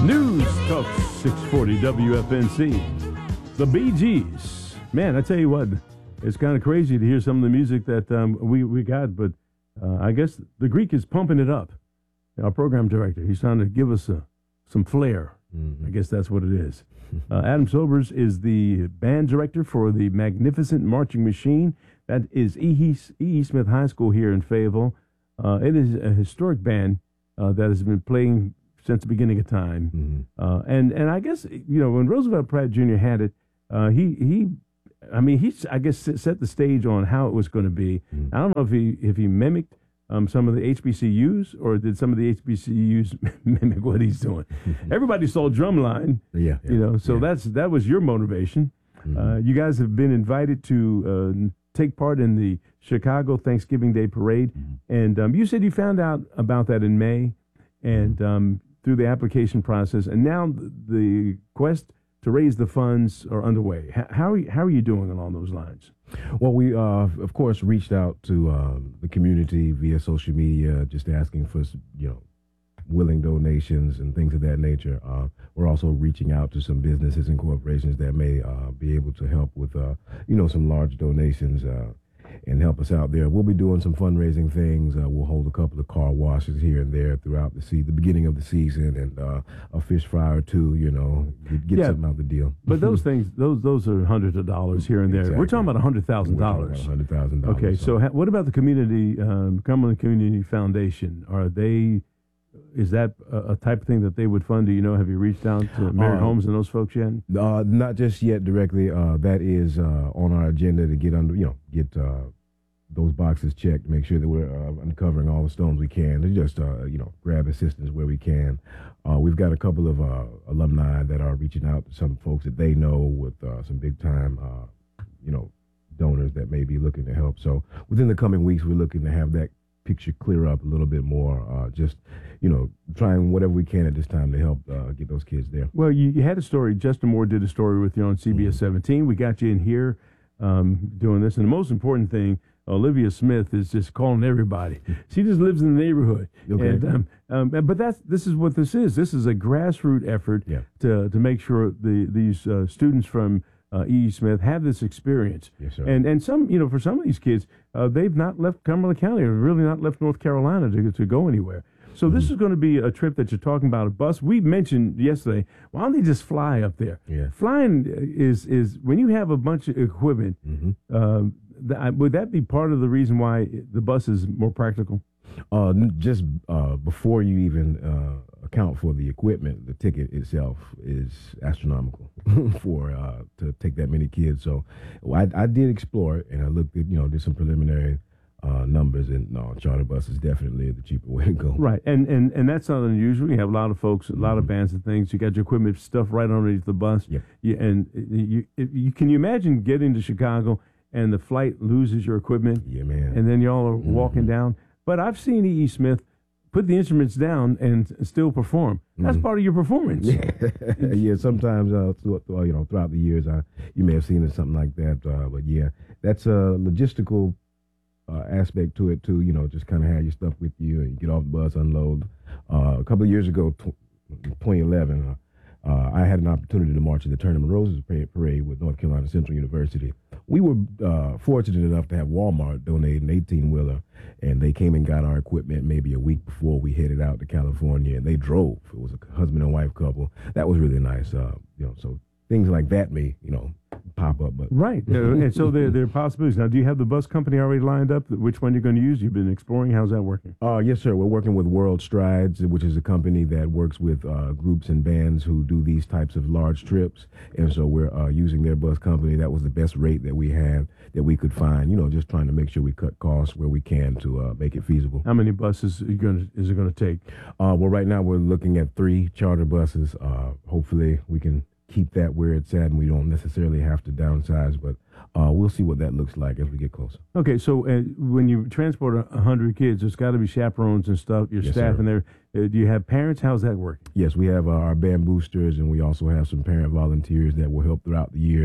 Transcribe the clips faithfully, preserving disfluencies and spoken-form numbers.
News Talk six forty W F N C. The Bee Gees. Man, I tell you what, it's kind of crazy to hear some of the music that um, we, we got, but uh, I guess the Greek is pumping it up. Our program director, he's trying to give us a, some flair. Mm-hmm. I guess that's what it is. Uh, Adam Sobers is the band director for the Magnificent Marching Machine. That is E E. Smith High School here in Fayetteville. Uh, it is a historic band uh, that has been playing since the beginning of time. Mm-hmm. Uh, and, and I guess, you know, when Roosevelt Pratt Junior had it, uh, he, he, I mean, he, I guess, set the stage on how it was going to be. Mm-hmm. I don't know if he, if he mimicked um, some of the H B C Us or did some of the H B C Us mimic what he's doing. Everybody saw Drumline, yeah, yeah, you know, so yeah. that's, that was your motivation. Mm-hmm. Uh, you guys have been invited to uh, take part in the Chicago Thanksgiving Day Parade. Mm-hmm. And um, you said you found out about that in May and mm-hmm. um, through the application process. And now the quest to raise the funds are underway. How, how, are, you, how are you doing along those lines? Well, we, uh, of course, reached out to uh, the community via social media, just asking for, you know, willing donations and things of that nature. Uh, we're also reaching out to some businesses and corporations that may uh, be able to help with, uh, you know, some large donations uh, and help us out there. We'll be doing some fundraising things. Uh, we'll hold a couple of car washes here and there throughout the se- the beginning of the season, and uh, a fish fry or two, you know, get, get yeah, something out of the deal. But those things, those those are hundreds of dollars here and there. Exactly. We're talking about one hundred thousand dollars. one hundred thousand dollars. Okay, so, so ha- what about the community, um, Cumberland Community Foundation? Are they... Is that a, a type of thing that they would fund? Do you know? Have you reached out to Marriott uh, Homes and those folks yet? Uh, not just yet directly. Uh, that is uh, on our agenda to get under, you know, get uh, those boxes checked, make sure that we're uh, uncovering all the stones we can, and just uh, you know, grab assistance where we can. Uh, we've got a couple of uh, alumni that are reaching out to some folks that they know with uh, some big time, uh, you know, donors that may be looking to help. So within the coming weeks, we're looking to have that picture clear up a little bit more, uh, just, you know, trying whatever we can at this time to help uh, get those kids there. Well, you, you had a story, Justin Moore did a story with you on C B S mm-hmm. seventeen. We got you in here um, doing this. And the most important thing, Olivia Smith is just calling everybody. She just lives in the neighborhood. Okay. And, um, um, but that's this is what this is. This is a grassroots effort yeah. to, to make sure the these uh, students from Uh, E E. Smith have this experience. Yes, sir. And and some, you know, for some of these kids, uh, they've not left Cumberland County or really not left North Carolina to, to go anywhere. So mm-hmm. this is going to be a trip that you're talking about, a bus. We mentioned yesterday, why don't they just fly up there? Yeah. Flying is, is when you have a bunch of equipment, mm-hmm. um, th- would that be part of the reason why the bus is more practical? Uh, just uh, before you even uh, account for the equipment, the ticket itself is astronomical for uh, to take that many kids. So well, I, I did explore it, and I looked at, you know, did some preliminary uh, numbers, and no, charter bus is definitely the cheaper way to go. Right, and and and that's not unusual. You have a lot of folks, a lot mm-hmm. of bands and things. You got your equipment stuff right underneath the bus. Yep. You, and you, you can you imagine getting to Chicago and the flight loses your equipment? Yeah, man. And then y'all are mm-hmm. walking down. But I've seen E E. Smith put the instruments down and still perform. That's mm-hmm. part of your performance. Yeah, yeah. Sometimes, uh, through, through, you know, throughout the years, I you may have seen it, something like that. Uh, but yeah, that's a logistical uh, aspect to it too. You know, just kind of have your stuff with you and you get off the bus, unload. Uh, a couple of years ago, twenty eleven, uh, uh, I had an opportunity to march in the Tournament Roses parade with North Carolina Central University. We were uh, fortunate enough to have Walmart donate an eighteen-wheeler, and they came and got our equipment maybe a week before we headed out to California, and they drove. It was a husband and wife couple. That was really nice. Uh, you know, so things like that may, you know, pop up. But right, uh, and so there, there are possibilities. Now, do you have the bus company already lined up? Which one you're going to use? You've been exploring. How's that working? Uh, yes, sir. We're working with World Strides, which is a company that works with uh, groups and bands who do these types of large trips. And so we're uh, using their bus company. That was the best rate that we had, that we could find, you know, just trying to make sure we cut costs where we can to uh, make it feasible. How many buses are you gonna, is it going to take? Uh, well, right now we're looking at three charter buses. Uh, hopefully we can keep that where it's at, and we don't necessarily have to downsize, but uh, we'll see what that looks like as we get closer. Okay, so uh, when you transport a hundred kids, there's got to be chaperones and stuff, your yes, staff sir. in there. Uh, do you have parents? How's that work? Yes, we have uh, our band boosters, and we also have some parent volunteers that will help throughout the year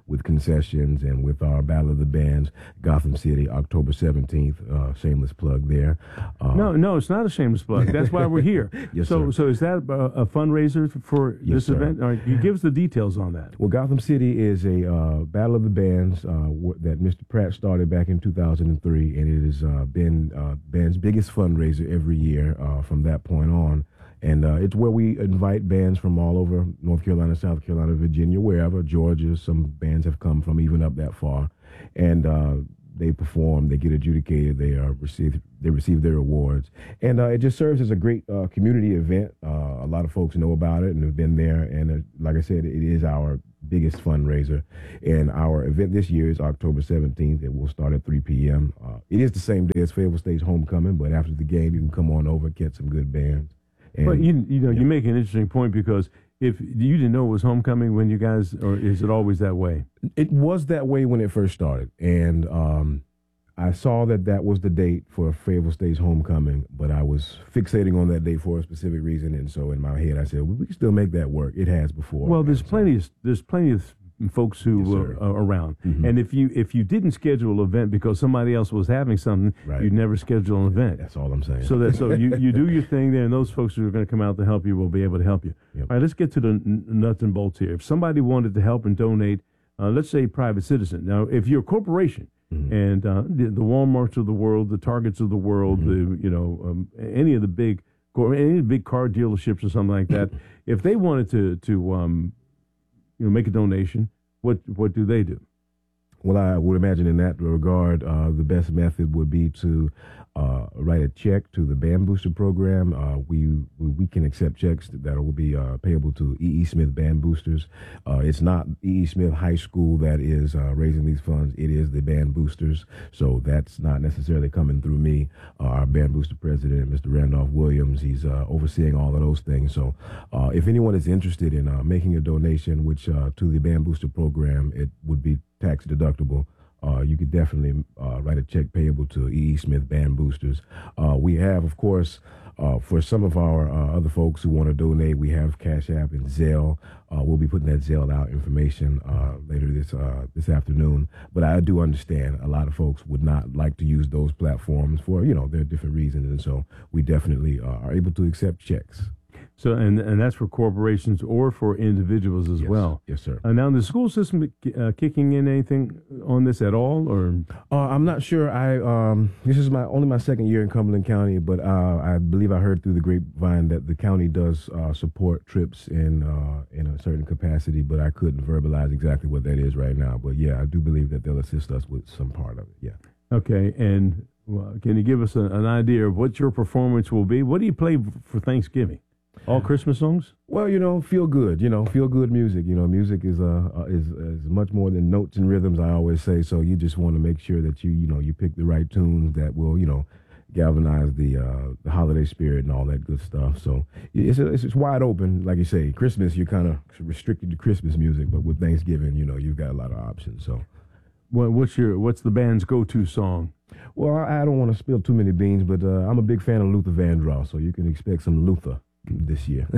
with concessions and with our Battle of the Bands, Gotham City, October seventeenth. Uh, shameless plug there. Uh, no, no, it's not a shameless plug. That's why we're here. Yes, so, sir. so is that a, a fundraiser for Yes, this sir. event? All right, you give us the details on that. Well, Gotham City is a uh, Battle of the Bands uh, w- that Mister Pratt started back in two thousand three, and it has uh, been uh, band's biggest fundraiser every year uh, from that point on. And uh, it's where we invite bands from all over North Carolina, South Carolina, Virginia, wherever, Georgia. Some bands have come from even up that far. And uh, they perform, they get adjudicated, they uh, receive they receive their awards. And uh, it just serves as a great uh, community event. Uh, a lot of folks know about it and have been there. And uh, like I said, it is our biggest fundraiser. And our event this year is October seventeenth. It will start at three p.m. Uh, it is the same day as Fayetteville State's homecoming, but after the game, you can come on over, get some good bands. And, But you, you know, yeah. you make an interesting point, because if you didn't know it was homecoming when you guys, or is it always that way? It was that way when it first started, and um, I saw that that was the date for Fayetteville State's homecoming, but I was fixating on that date for a specific reason, and so in my head I said, well, we can still make that work. It has before. Well, there's And so- plenty of there's plenty of folks who Yes, sir. uh, are around, Mhm. and if you if you didn't schedule an event because somebody else was having something, Right. you'd never schedule an event. That's all I'm saying. So that so you, you do your thing there, and those folks who are going to come out to help you will be able to help you. Yep. All right, let's get to the n- nuts and bolts here. If somebody wanted to help and donate, uh, let's say private citizen. Now, if you're a corporation, Mhm. and uh, the, the WalMarts of the world, the Targets of the world, Mhm. the you know um, any of the big cor- any of the big car dealerships or something like that, if they wanted to to um, you know make a donation, what what do they do? Well, I would imagine in that regard, uh, the best method would be to uh, write a check to the Band Booster program. Uh, we we can accept checks that will be uh, payable to E E. Smith Band Boosters. Uh, it's not E E. Smith High School that is uh, raising these funds. It is the Band Boosters. So that's not necessarily coming through me. Uh, our Band Booster president, Mister Randolph Williams, he's uh, overseeing all of those things. So uh, if anyone is interested in uh, making a donation, which uh, to the Band Booster program, it would be tax deductible. Uh, you could definitely uh, write a check payable to E E. Smith Band Boosters. Uh, we have, of course, uh, for some of our uh, other folks who want to donate, we have Cash App and Zelle. Uh, we'll be putting that Zelle out information uh, later this uh, this afternoon. But I do understand a lot of folks would not like to use those platforms for, you know, there are different reasons. And so we definitely uh, are able to accept checks. So and and that's for corporations or for individuals as Yes. well. Yes, sir. Uh, now, the school system uh, kicking in anything on this at all, or Uh, I'm not sure. I um, this is my only my second year in Cumberland County, but uh, I believe I heard through the grapevine that the county does uh, support trips in uh, in a certain capacity, but I couldn't verbalize exactly what that is right now. But yeah, I do believe that they'll assist us with some part of it. Yeah. okay? And well, can you give us a, an idea of what your performance will be? What do you play for Thanksgiving? All Christmas songs? Well, you know, feel good. You know, feel good music. You know, music is uh, uh is is much more than notes and rhythms. I always say. So you just want to make sure that you you know you pick the right tunes that will you know galvanize the uh, the holiday spirit and all that good stuff. So it's it's, it's wide open. Like you say, Christmas you're kind of restricted to Christmas music, but with Thanksgiving, you know, you've got a lot of options. So. What, what's your what's the band's go-to song? Well, I, I don't want to spill too many beans, but uh, I'm a big fan of Luther Vandross, so you can expect some Luther this year.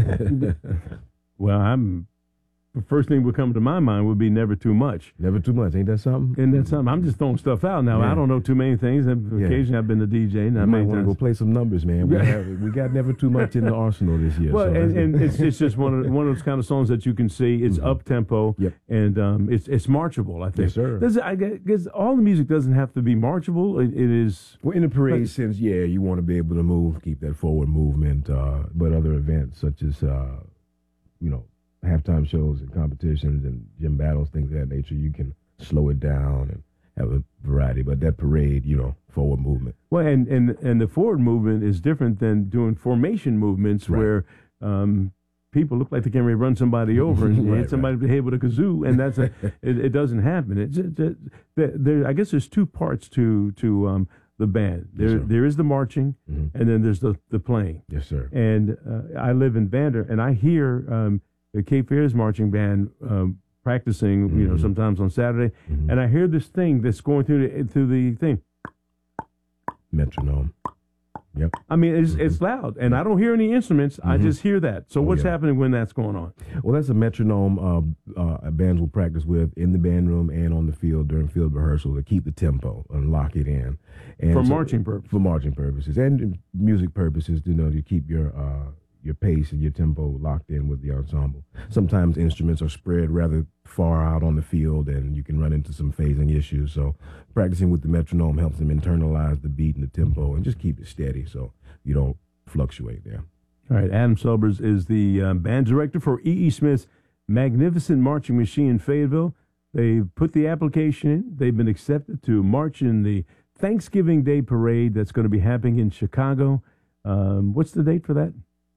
Well, I'm the first thing would come to my mind would be Never Too Much. Never too much, ain't that something? And that's something. I'm just throwing stuff out now. Yeah. I don't know too many things. Yeah. Occasionally, I've been a D J. You Not might many want to go times. play some numbers, man. We, have, we got never too much in the arsenal this year. Well, so and, that's- and it's it's just one of one of those kind of songs that you can see. It's Mhm. up tempo, Yep. and um, it's it's marchable. I think. Yes, sir. Does it, I guess all the music doesn't have to be marchable. It, it is. well, in the parade But- sense, yeah, you want to be able to move, keep that forward movement. Uh, but other events such as, uh, you know, halftime shows and competitions and gym battles, things of that nature, you can slow it down and have a variety. But that parade, you know, forward movement. Well, and, and, and the forward movement is different than doing formation movements Right. where um, people look like they can run somebody over and Right, hit somebody in the head with a kazoo, and that's a, it, it doesn't happen. It, it, it, there, there, I guess there's two parts to to um, the band. There Yes, sir. there is the marching, Mhm. and then there's the the playing. Yes, sir. And uh, I live in Vander, and I hear um, the Cape Fear's marching band um, practicing. You know, Mhm. sometimes on Saturday, Mhm. and I hear this thing that's going through the through the thing. Metronome. Yep. I mean, it's Mm-hmm. it's loud, and I don't hear any instruments. Mm-hmm. I just hear that. So Oh, what's yeah. happening when that's going on? Well, that's a metronome uh, uh, bands will practice with in the band room and on the field during field rehearsal to keep the tempo and lock it in. And For so- marching purposes. For marching purposes and music purposes, you know, to keep your uh, your pace and your tempo locked in with the ensemble. Sometimes instruments are spread rather far out on the field, and you can run into some phasing issues. So practicing with the metronome helps them internalize the beat and the tempo and just keep it steady so you don't fluctuate there. All right, Adam Selbers is the uh, band director for E E. Smith's Magnificent Marching Machine in Fayetteville. They've put the application in. They've been accepted to march in the Thanksgiving Day Parade that's going to be happening in Chicago. Um, what's the date for that?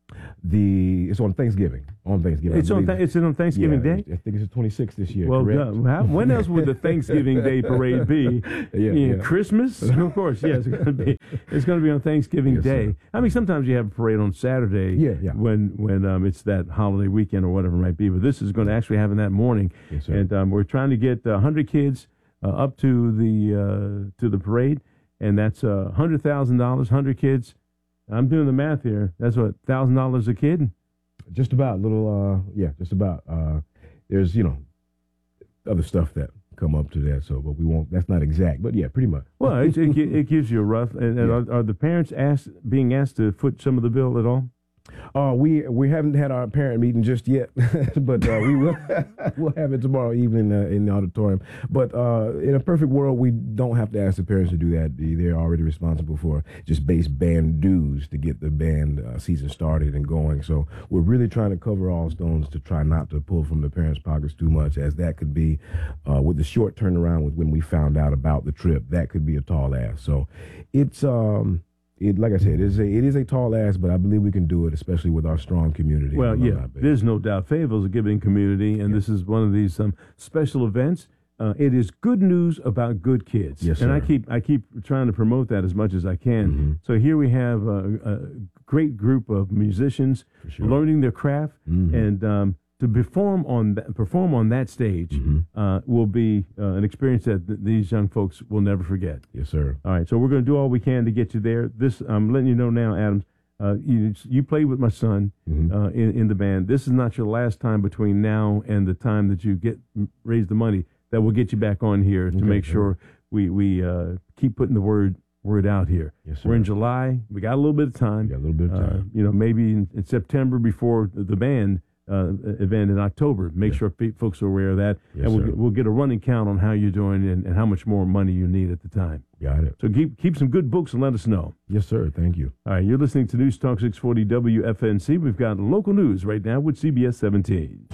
The it's on Thanksgiving. On Thanksgiving. It's I on. believe- Th- it's on Thanksgiving yeah, Day. I think it's the twenty-sixth this year. Well, correct? uh, how, when else would the Thanksgiving Day Parade be? Yeah, Yeah, yeah. Christmas, of course. Yes, it's going to be. It's going to be on Thanksgiving Yes, Day. sir. I mean, sometimes you have a parade on Saturday. Yeah, yeah. When when um, it's that holiday weekend or whatever it might be. But this is going to actually happen that morning, Yes, sir. and um, we're trying to get uh, one hundred kids uh, up to the uh, to the parade, and that's uh, one hundred thousand dollars. one hundred kids. I'm doing the math here. That's what one thousand dollars a kid. Just about little, uh, yeah, just about. Uh, there's, you know, other stuff that come up to that. So, but we won't. That's not exact, but yeah, pretty much. Well, it, it, gi- it gives you a rough. And, and Yeah. are, are the parents asked being asked to foot some of the bill at all? Uh, we we haven't had our parent meeting just yet, but uh, we will. We'll have it tomorrow evening uh, in the auditorium. But uh, in a perfect world, we don't have to ask the parents to do that. They- They're already responsible for just base band dues to get the band uh, season started and going. So we're really trying to cover all stones to try not to pull from the parents' pockets too much, as that could be uh, with the short turnaround with when we found out about the trip. That could be a tall ask. So it's. Um, It, like I said, it is, a, it is a tall ask, but I believe we can do it, especially with our strong community. Well, alumni yeah, base. there's no doubt. Fayetteville's a giving community, and this is one of these um, special events. Uh, it is good news about good kids, Yes, and I sir. keep I keep trying to promote that as much as I can. Mhm. So here we have a, a great group of musicians For sure. learning their craft, Mhm. and um, to perform on that, perform on that stage Mhm. uh, will be uh, an experience that th- these young folks will never forget. Yes, sir. All right, so we're going to do all we can to get you there. This, I'm letting you know now, Adams. Uh, you, you played with my son Mhm. uh, in, in the band. This is not your last time between now and the time that you get raise the money that will get you back on here to Okay, make okay. sure we we uh, keep putting the word word out here. Yes, sir. We're in July. We got a little bit of time. We got a little bit of Uh, time. you know, maybe in, in September before the, the band uh, event in October. Make Yeah. sure pe- folks are aware of that, Yes, and we'll sir. get, we'll get a running count on how you're doing and, and how much more money you need at the time. Got it. So keep keep some good books and let us know. Yes, sir. Thank you. All right, you're listening to News Talk six forty W F N C. We've got local news right now with C B S seventeen.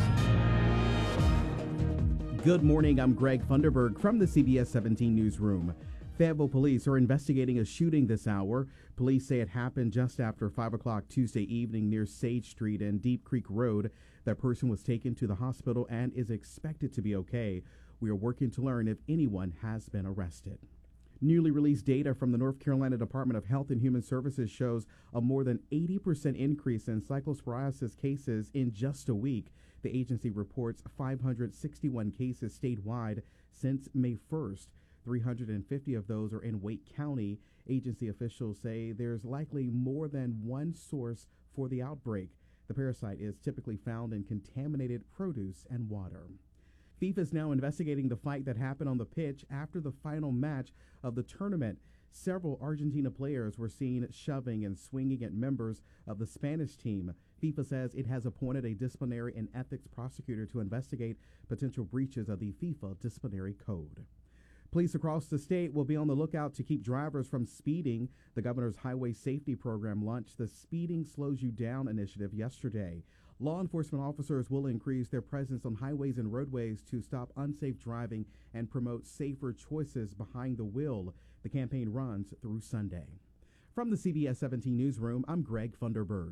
Good morning, I'm Greg Funderburg from the C B S seventeen Newsroom. Fayetteville police are investigating a shooting this hour. Police say it happened just after five o'clock Tuesday evening near Sage Street and Deep Creek Road. That person was taken to the hospital and is expected to be okay. We are working to learn if anyone has been arrested. Newly released data from the North Carolina Department of Health and Human Services shows a more than eighty percent increase in cyclosporiasis cases in just a week. The agency reports five hundred sixty-one cases statewide since May first. three hundred fifty of those are in Wake County. Agency officials say there's likely more than one source for the outbreak. The parasite is typically found in contaminated produce and water. FIFA is now investigating the fight that happened on the pitch after the final match of the tournament. Several Argentina players were seen shoving and swinging at members of the Spanish team. FIFA says it has appointed a disciplinary and ethics prosecutor to investigate potential breaches of the FIFA disciplinary code. Police across the state will be on the lookout to keep drivers from speeding. The governor's highway safety program launched the Speeding Slows You Down initiative yesterday. Law enforcement officers will increase their presence on highways and roadways to stop unsafe driving and promote safer choices behind the wheel. The campaign runs through Sunday. From the C B S seventeen Newsroom, I'm Greg Funderburg.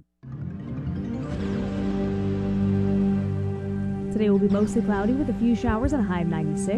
Today will be mostly cloudy with a few showers and a high of ninety-six.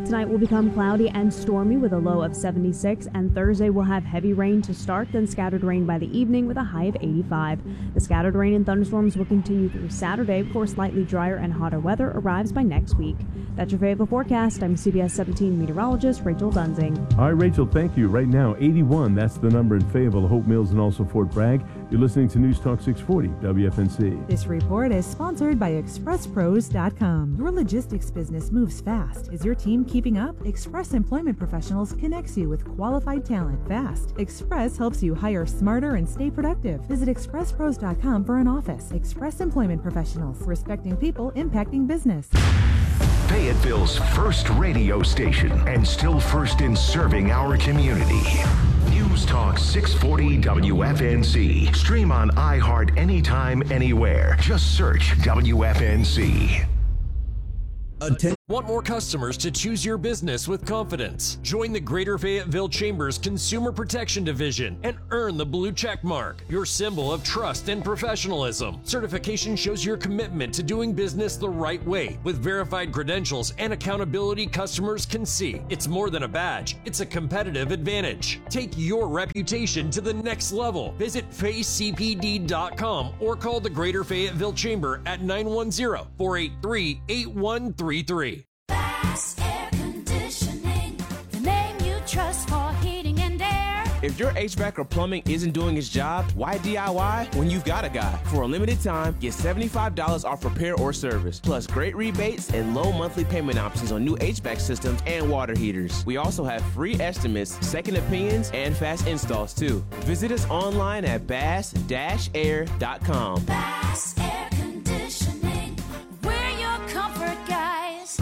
Tonight will become cloudy and stormy with a low of seventy-six, and Thursday will have heavy rain to start, then scattered rain by the evening with a high of eighty-five. The scattered rain and thunderstorms will continue through Saturday before slightly drier and hotter weather arrives by next week. That's your Fayetteville forecast. I'm C B S seventeen meteorologist Rachel Dunzing. All right, Rachel, thank you. Right now, eighty-one, that's the number in Fayetteville, Hope Mills, and also Fort Bragg. You're listening to News Talk six forty W F N C. This report is sponsored by Express Pros dot com. Your logistics business moves fast. Is your team keeping up? Express Employment Professionals connects you with qualified talent fast. Express helps you hire smarter and stay productive. Visit Express Pros dot com for an office. Express Employment Professionals, respecting people, impacting business. Fayetteville's first radio station, and still first in serving our community. News Talk six forty W F N C. Stream on iHeart anytime, anywhere. Just search W F N C. Atten- Want more customers to choose your business with confidence? Join the Greater Fayetteville Chamber's Consumer Protection Division and earn the blue check mark, your symbol of trust and professionalism. Certification shows your commitment to doing business the right way. With verified credentials and accountability customers can see. It's more than a badge, it's a competitive advantage. Take your reputation to the next level. Visit Fay C P D dot com or call the Greater Fayetteville Chamber at nine one zero, four eight three, eight one three three. Bass Air Conditioning, the name you trust for heating and air. If your H V A C or plumbing isn't doing its job, why D I Y when you've got a guy? For a limited time, get seventy-five dollars off repair or service, plus great rebates and low monthly payment options on new H V A C systems and water heaters. We also have free estimates, second opinions, and fast installs too. Visit us online at bass dash air dot com. Bass Air Conditioning, we're your comfort guys.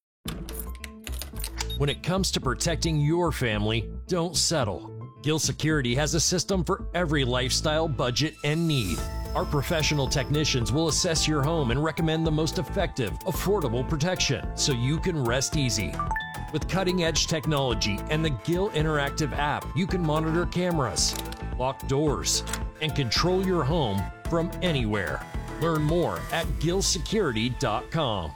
When it comes to protecting your family, don't settle. Gill Security has a system for every lifestyle, budget, and need. Our professional technicians will assess your home and recommend the most effective, affordable protection so you can rest easy. With cutting-edge technology and the Gill Interactive app, you can monitor cameras, lock doors, and control your home from anywhere. Learn more at gill security dot com.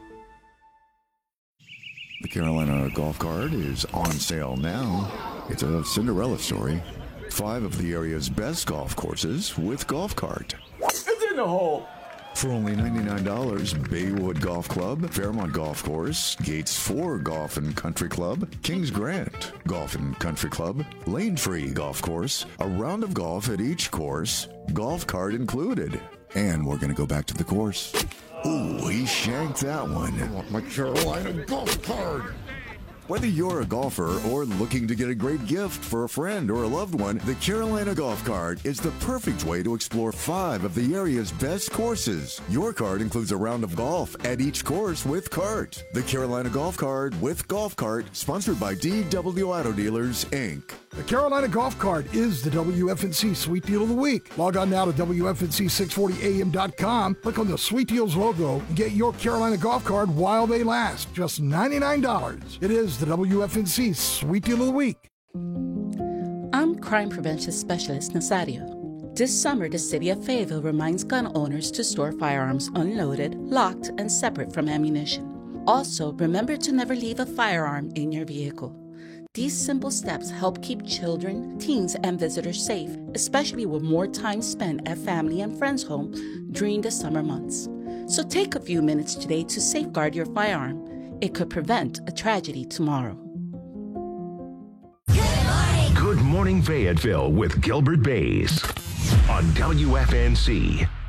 The Carolina Golf Cart is on sale now. It's a Cinderella story. Five of the area's best golf courses with Golf Cart. It's in the hole. For only ninety-nine dollars, Baywood Golf Club, Fairmont Golf Course, Gates four Golf and Country Club, Kings Grant Golf and Country Club, Lane Free Golf Course, a round of golf at each course, Golf Cart included. And we're going to go back to the course. Ooh, he shanked that one. I want my Carolina Golf Cart. Whether you're a golfer or looking to get a great gift for a friend or a loved one, the Carolina Golf Cart is the perfect way to explore five of the area's best courses. Your cart includes a round of golf at each course with cart. The Carolina Golf Cart with Golf Cart, sponsored by D W Auto Dealers, Incorporated. The Carolina Golf Cart is the W F N C Sweet Deal of the Week. Log on now to W F N C six forty A M dot com, click on the Sweet Deals logo, and get your Carolina Golf Cart while they last. Just ninety-nine dollars. It is the W F N C Sweet Deal of the Week. I'm Crime Prevention Specialist Nazario. This summer, the City of Fayetteville reminds gun owners to store firearms unloaded, locked, and separate from ammunition. Also, remember to never leave a firearm in your vehicle. These simple steps help keep children, teens, and visitors safe, especially with more time spent at family and friends' home during the summer months. So take a few minutes today to safeguard your firearm. It could prevent a tragedy tomorrow. Good Morning Fayetteville with Gilbert Bays on W F N C.